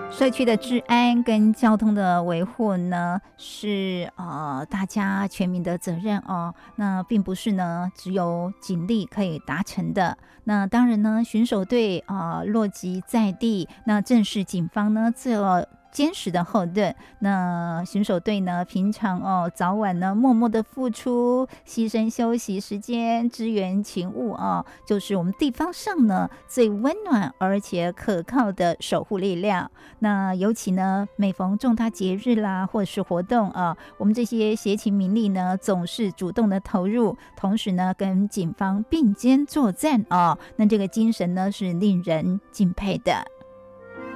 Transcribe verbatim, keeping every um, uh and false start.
社区的治安跟交通的维护呢，是呃大家全民的责任哦。那并不是呢只有警力可以达成的。那当然呢，巡守队啊、呃、落籍在地，那正是警方呢做坚实的后盾。那巡守队呢，平常哦早晚呢默默的付出，牺牲休息时间，支援勤务哦，就是我们地方上呢最温暖而且可靠的守护力量。那尤其呢，每逢重大节日啦，或者是活动啊，我们这些协勤民力呢，总是主动的投入，同时呢，跟警方并肩作战啊，那这个精神呢，是令人敬佩的。